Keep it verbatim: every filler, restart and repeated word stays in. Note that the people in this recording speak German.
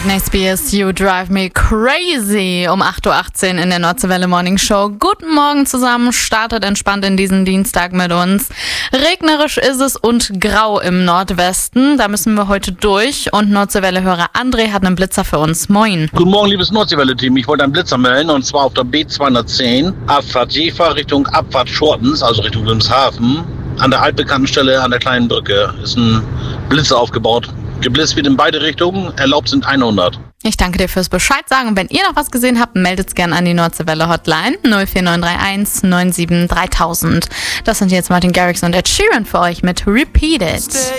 Britney Spears, You Drive Me Crazy um acht Uhr achtzehn in der Nordseewelle Morning Show. Guten Morgen zusammen, startet entspannt in diesen Dienstag mit uns. Regnerisch ist es und grau im Nordwesten, da müssen wir heute durch und Nordseewelle-Hörer André hat einen Blitzer für uns. Moin. Guten Morgen, liebes Nordseewelle-Team. Ich wollte einen Blitzer melden und zwar auf der B zweihundertzehn, Abfahrt Jever Richtung Abfahrt Schortens, also Richtung Wilhelmshaven. An der altbekannten Stelle an der kleinen Brücke ist ein Blitzer aufgebaut. Geblitzt wird in beide Richtungen, erlaubt sind hundert. Ich danke dir fürs Bescheid sagen. Wenn ihr noch was gesehen habt, meldet gerne an die Nordseewelle Hotline null vier neun drei eins neun sieben drei tausend. Das sind jetzt Martin Garrix und Ed Sheeran für euch mit Repeat It.